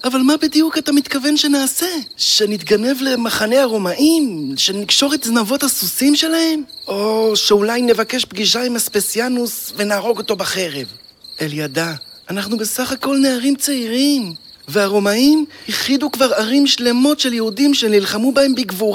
אבל מה בדיוק אתה מתכוון שנעשה? שנתגנב למחנה הרומאים? שנקשור את זנבות הסוסים שלהם? או שאולי נבקש פגישה עם אספסיאנוס ונהרוג אותו בחרב? אלידע, אנחנו בסך הכל נערים צעירים, והרומאים הכחידו כבר ערים שלמות של יהודים שנלחמו בהם בגבורה.